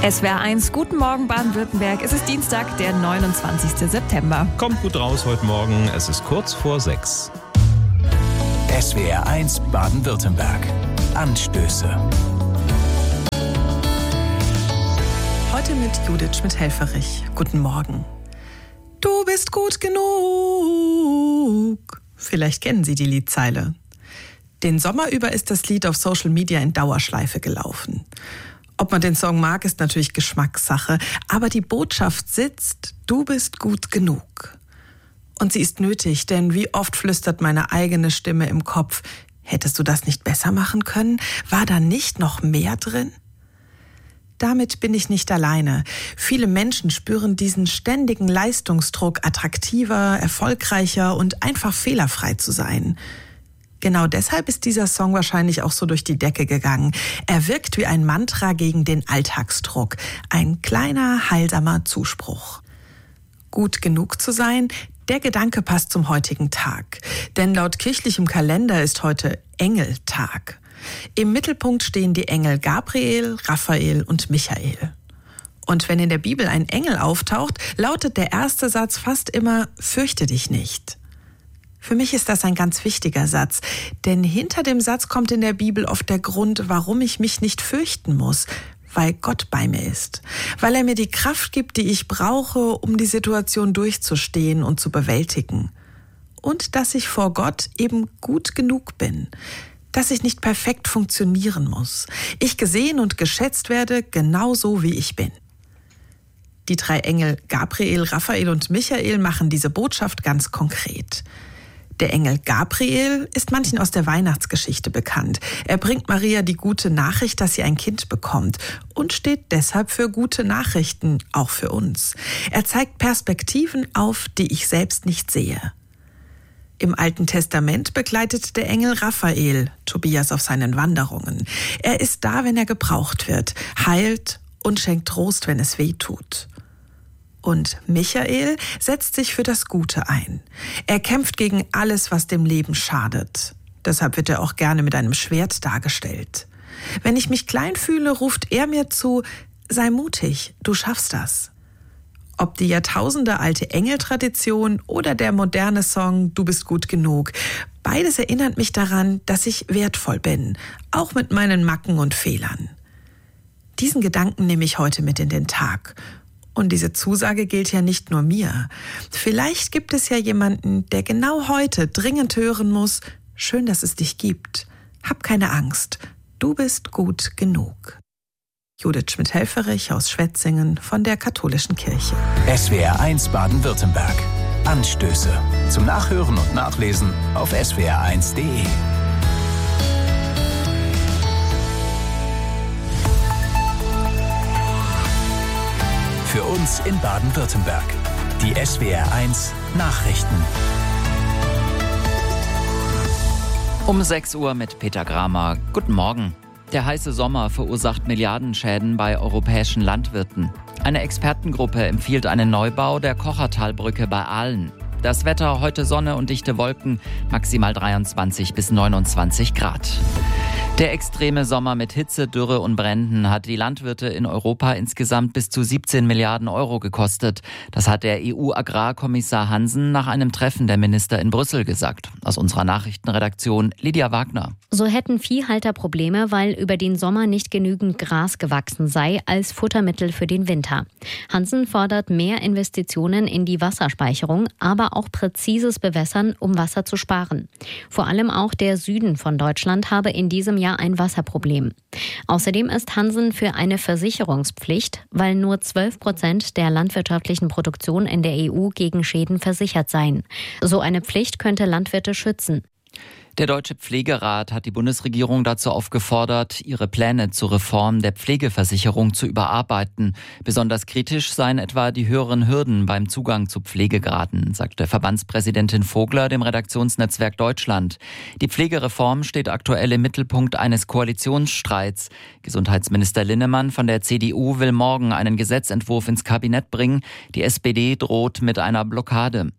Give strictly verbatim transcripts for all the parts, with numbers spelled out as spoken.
S W R eins, guten Morgen Baden-Württemberg. Es ist Dienstag, der neunundzwanzigsten September. Kommt gut raus heute Morgen, es ist kurz vor sechs. S W R eins Baden-Württemberg. Anstöße. Heute mit Judith Schmidt-Helferich. Guten Morgen. Du bist gut genug. Vielleicht kennen Sie die Liedzeile. Den Sommer über ist das Lied auf Social Media in Dauerschleife gelaufen. Ob man den Song mag, ist natürlich Geschmackssache, aber die Botschaft sitzt, du bist gut genug. Und sie ist nötig, denn wie oft flüstert meine eigene Stimme im Kopf, hättest du das nicht besser machen können? War da nicht noch mehr drin? Damit bin ich nicht alleine. Viele Menschen spüren diesen ständigen Leistungsdruck, attraktiver, erfolgreicher und einfach fehlerfrei zu sein. Genau deshalb ist dieser Song wahrscheinlich auch so durch die Decke gegangen. Er wirkt wie ein Mantra gegen den Alltagsdruck. Ein kleiner, heilsamer Zuspruch. Gut genug zu sein, der Gedanke passt zum heutigen Tag. Denn laut kirchlichem Kalender ist heute Engeltag. Im Mittelpunkt stehen die Engel Gabriel, Raphael und Michael. Und wenn in der Bibel ein Engel auftaucht, lautet der erste Satz fast immer, fürchte dich nicht. Für mich ist das ein ganz wichtiger Satz, denn hinter dem Satz kommt in der Bibel oft der Grund, warum ich mich nicht fürchten muss, weil Gott bei mir ist, weil er mir die Kraft gibt, die ich brauche, um die Situation durchzustehen und zu bewältigen. Und dass ich vor Gott eben gut genug bin, dass ich nicht perfekt funktionieren muss, ich gesehen und geschätzt werde, genauso wie ich bin. Die drei Engel Gabriel, Raphael und Michael machen diese Botschaft ganz konkret. Der Engel Gabriel ist manchen aus der Weihnachtsgeschichte bekannt. Er bringt Maria die gute Nachricht, dass sie ein Kind bekommt und steht deshalb für gute Nachrichten, auch für uns. Er zeigt Perspektiven auf, die ich selbst nicht sehe. Im Alten Testament begleitet der Engel Raphael Tobias auf seinen Wanderungen. Er ist da, wenn er gebraucht wird, heilt und schenkt Trost, wenn es weh tut. Und Michael setzt sich für das Gute ein. Er kämpft gegen alles, was dem Leben schadet. Deshalb wird er auch gerne mit einem Schwert dargestellt. Wenn ich mich klein fühle, ruft er mir zu, sei mutig, du schaffst das. Ob die jahrtausendealte Engeltradition oder der moderne Song Du bist gut genug, beides erinnert mich daran, dass ich wertvoll bin, auch mit meinen Macken und Fehlern. Diesen Gedanken nehme ich heute mit in den Tag. Und diese Zusage gilt ja nicht nur mir. Vielleicht gibt es ja jemanden, der genau heute dringend hören muss, schön, dass es dich gibt. Hab keine Angst, du bist gut genug. Judith Schmidt-Helferich aus Schwetzingen von der Katholischen Kirche. S W R eins Baden-Württemberg. Anstöße. Zum Nachhören und Nachlesen auf s w r eins punkt d e. Für uns in Baden-Württemberg. Die S W R eins Nachrichten. Um sechs Uhr mit Peter Gramer. Guten Morgen. Der heiße Sommer verursacht Milliardenschäden bei europäischen Landwirten. Eine Expertengruppe empfiehlt einen Neubau der Kochertalbrücke bei Aalen. Das Wetter, heute Sonne und dichte Wolken, maximal dreiundzwanzig bis neunundzwanzig Grad. Der extreme Sommer mit Hitze, Dürre und Bränden hat die Landwirte in Europa insgesamt bis zu siebzehn Milliarden Euro gekostet. Das hat der E U-Agrarkommissar Hansen nach einem Treffen der Minister in Brüssel gesagt. Aus unserer Nachrichtenredaktion Lydia Wagner. So hätten Viehhalter Probleme, weil über den Sommer nicht genügend Gras gewachsen sei als Futtermittel für den Winter. Hansen fordert mehr Investitionen in die Wasserspeicherung, aber auch präzises Bewässern, um Wasser zu sparen. Vor allem auch der Süden von Deutschland habe in diesem Jahr ein Wasserproblem. Außerdem ist Hansen für eine Versicherungspflicht, weil nur zwölf Prozent der landwirtschaftlichen Produktion in der E U gegen Schäden versichert seien. So eine Pflicht könnte Landwirte schützen. Der Deutsche Pflegerat hat die Bundesregierung dazu aufgefordert, ihre Pläne zur Reform der Pflegeversicherung zu überarbeiten. Besonders kritisch seien etwa die höheren Hürden beim Zugang zu Pflegegraden, sagte Verbandspräsidentin Vogler dem Redaktionsnetzwerk Deutschland. Die Pflegereform steht aktuell im Mittelpunkt eines Koalitionsstreits. Gesundheitsminister Linnemann von der C D U will morgen einen Gesetzentwurf ins Kabinett bringen. Die S P D droht mit einer Blockade.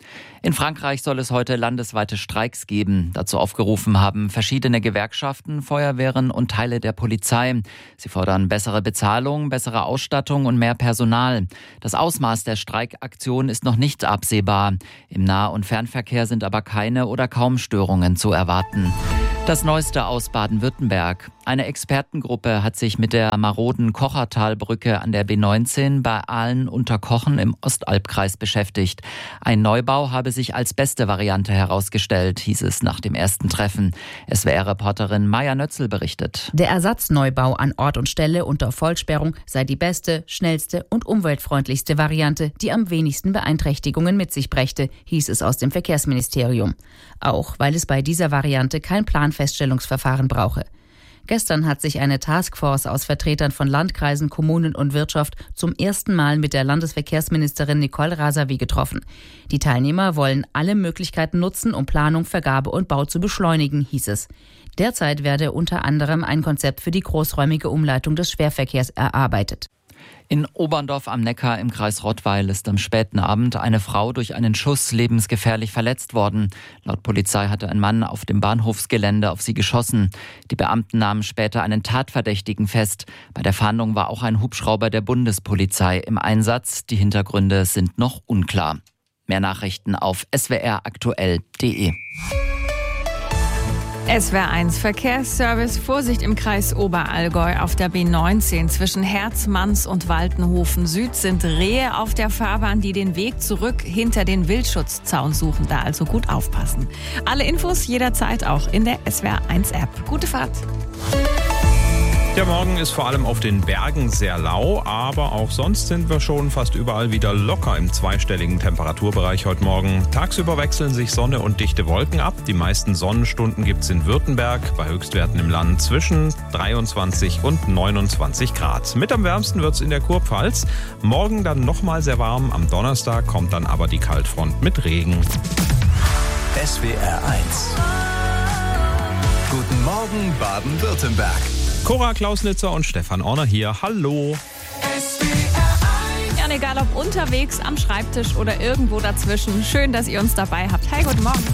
In Frankreich soll es heute landesweite Streiks geben. Dazu aufgerufen haben verschiedene Gewerkschaften, Feuerwehren und Teile der Polizei. Sie fordern bessere Bezahlung, bessere Ausstattung und mehr Personal. Das Ausmaß der Streikaktion ist noch nicht absehbar. Im Nah- und Fernverkehr sind aber keine oder kaum Störungen zu erwarten. Das Neueste aus Baden-Württemberg. Eine Expertengruppe hat sich mit der maroden Kochertalbrücke an der B neunzehn bei Ahlen unter Kochen im Ostalbkreis beschäftigt. Ein Neubau habe sich als beste Variante herausgestellt, hieß es nach dem ersten Treffen. S W R-Reporterin Maja Nötzl berichtet. Der Ersatzneubau an Ort und Stelle unter Vollsperrung sei die beste, schnellste und umweltfreundlichste Variante, die am wenigsten Beeinträchtigungen mit sich brächte, hieß es aus dem Verkehrsministerium. Auch weil es bei dieser Variante kein Planfeststellungsverfahren brauche. Gestern hat sich eine Taskforce aus Vertretern von Landkreisen, Kommunen und Wirtschaft zum ersten Mal mit der Landesverkehrsministerin Nicole Rasavi getroffen. Die Teilnehmer wollen alle Möglichkeiten nutzen, um Planung, Vergabe und Bau zu beschleunigen, hieß es. Derzeit werde unter anderem ein Konzept für die großräumige Umleitung des Schwerverkehrs erarbeitet. In Oberndorf am Neckar im Kreis Rottweil ist am späten Abend eine Frau durch einen Schuss lebensgefährlich verletzt worden. Laut Polizei hatte ein Mann auf dem Bahnhofsgelände auf sie geschossen. Die Beamten nahmen später einen Tatverdächtigen fest. Bei der Fahndung war auch ein Hubschrauber der Bundespolizei im Einsatz. Die Hintergründe sind noch unklar. Mehr Nachrichten auf s w r aktuell punkt d e. S W R eins Verkehrsservice. Vorsicht im Kreis Oberallgäu auf der B neunzehn. Zwischen Herzmanns und Waltenhofen Süd sind Rehe auf der Fahrbahn, die den Weg zurück hinter den Wildschutzzaun suchen. Da also gut aufpassen. Alle Infos jederzeit auch in der S W R eins App. Gute Fahrt. Der Morgen ist vor allem auf den Bergen sehr lau, aber auch sonst sind wir schon fast überall wieder locker im zweistelligen Temperaturbereich heute Morgen. Tagsüber wechseln sich Sonne und dichte Wolken ab. Die meisten Sonnenstunden gibt es in Württemberg, bei Höchstwerten im Land zwischen dreiundzwanzig und neunundzwanzig Grad. Mit am wärmsten wird es in der Kurpfalz. Morgen dann nochmal sehr warm, am Donnerstag kommt dann aber die Kaltfront mit Regen. S W R eins. Guten Morgen Baden-Württemberg. Cora Klausnitzer und Stefan Orner hier. Hallo. Ja, egal ob unterwegs, am Schreibtisch oder irgendwo dazwischen. Schön, dass ihr uns dabei habt. Hey, guten Morgen.